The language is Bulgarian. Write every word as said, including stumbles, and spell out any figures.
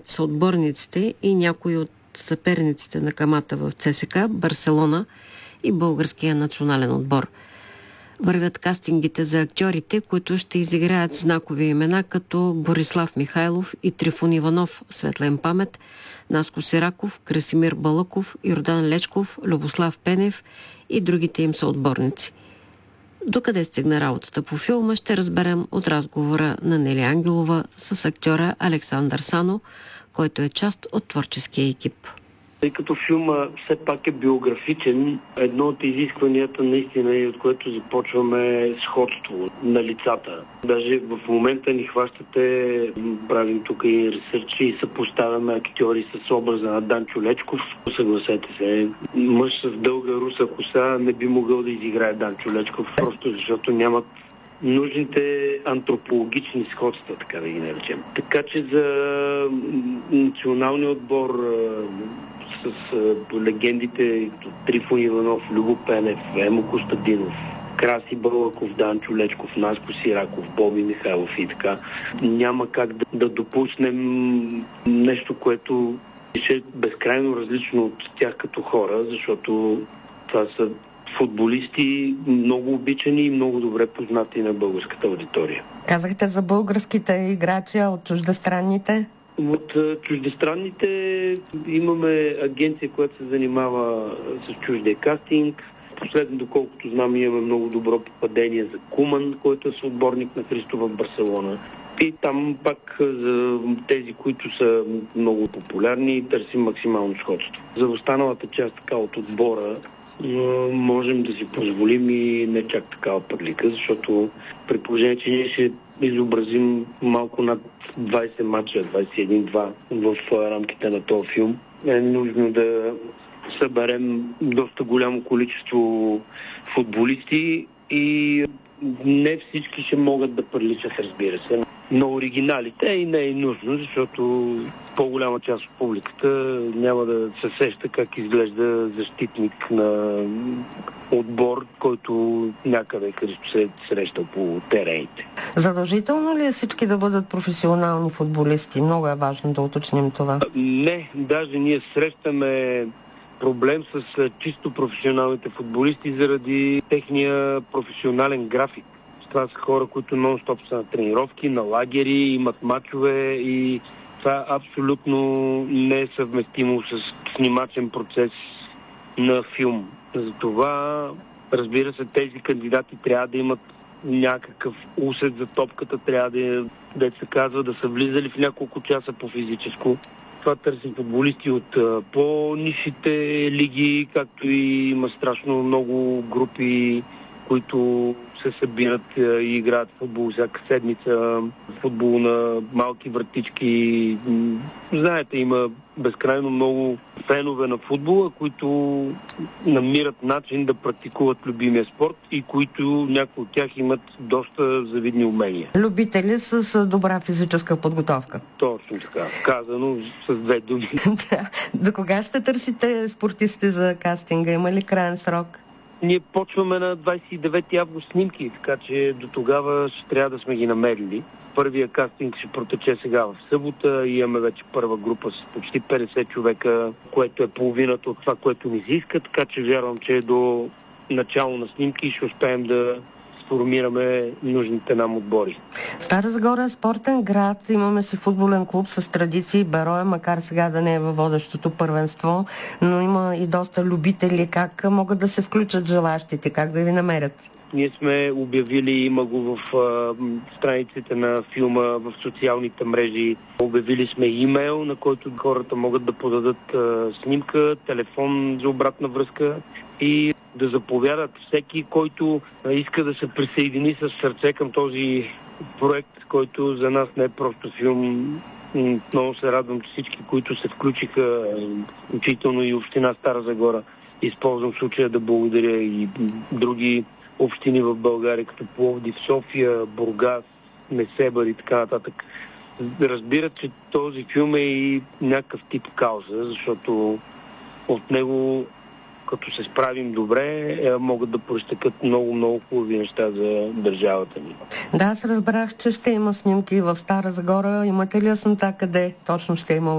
играят съотборниците и някои от съперниците на Камата в ЦСКА, Барселона и българския национален отбор. Вървят кастингите за актьорите, които ще изиграят знакови имена като Борислав Михайлов и Трифун Иванов, светлен памет, Наско Сираков, Красимир Балъков, Йордан Лечков, Любослав Пенев и другите им съотборници. Докъде стигна работата по филма, ще разберем от разговора на Нели Ангелова с актьора Александър Сано, който е част от творческия екип. Тъй като филма все пак е биографичен, едно от изискванията наистина и от което започваме е сходство на лицата. Даже в момента ни хващате, правим тук и ресърчи и съпоставяме актьори с образа на Данчо Лечков. Съгласете се, мъж с дълга руса коса не би могъл да изиграе Данчо Лечков, просто защото нямат нужните антропологични сходства, така да ги наречем. Така че за националния отбор с легендите Трифун Иванов, Любо Пенев, Емо Костадинов, Краси Балъков, Данчо Лечков, Наско Сираков, Боби Михайлов и така, няма как да, да допуснем нещо, което е безкрайно различно от тях като хора, защото това са футболисти, много обичани и много добре познати на българската аудитория. Казахте за българските играчи, а от чуждестранните? От чуждестранните имаме агенция, която се занимава с чуждия кастинг. Последно, доколкото знам, имаме много добро попадение за Куман, който е съотборник на Христо в Барселона. И там пак за тези, които са много популярни, търсим максимално сходство. За останалата част така от отбора можем да си позволим и не чак такава пърлика, защото при положение, че ние ще изобразим малко над двайсет мача, двайсет и един два в рамките на този филм, е нужно да съберем доста голямо количество футболисти и не всички ще могат да приличат, разбира се, на оригиналите и не е нужно, защото по-голяма част от публиката няма да се сеща как изглежда защитник на отбор, който някъде където се е срещал по терените. Задължително ли е всички да бъдат професионални футболисти? Много е важно да уточним това. Не, даже ние срещаме проблем с чисто професионалните футболисти заради техния професионален график. Това са хора, които нон-стоп са на тренировки, на лагери, имат мачове и това абсолютно не е съвместимо с снимачен процес на филм. Затова, разбира се, тези кандидати трябва да имат някакъв усет за топката, трябва да, да се казва, да са влизали в няколко часа по физическо. Това търсим футболисти от по-нисшите лиги, както и има страшно много групи, които се събират и играят футбол всяка седмица, футбол на малки вратички. Знаете, има безкрайно много фенове на футбола, които намират начин да практикуват любимия спорт и които някои от тях имат доста завидни умения. Любители с добра физическа подготовка. Точно така, казано с две думи. До кога ще търсите спортисти за кастинга? Има ли крайен срок? Ние почваме на двайсет и девети август снимки, така че до тогава ще трябва да сме ги намерили. Първия кастинг ще протече сега в събота и имаме вече първа група с почти петдесет човека, което е половината от това, което ни се иска, така че вярвам, че до начало на снимки ще успеем да сформираме нужните нам отбори. Стара Загора е спортен град, имаме си футболен клуб с традиции, Берое, макар сега да не е във водещото първенство, но има и доста любители. Как могат да се включат желащите, как да ви намерят? Ние сме обявили, има го в а, страниците на филма, в социалните мрежи. Обявили сме имейл, на който хората могат да подадат а, снимка, телефон за обратна връзка и да заповядат всеки, който а, иска да се присъедини с сърце към този проект, който за нас не е просто филм. Много се радвам, че всички, които се включиха, включително и община Стара Загора. Използвам случая да благодаря и други общини в България, като Пловдив, София, Бургас, Несебър и така нататък. Разбират, че този филм е и някакъв тип кауза, защото от него, като се справим добре, могат да произтекат много-много хубави неща за държавата ни. Да, аз разбрах, че ще има снимки в Стара Загора. Имате ли яснота къде точно ще има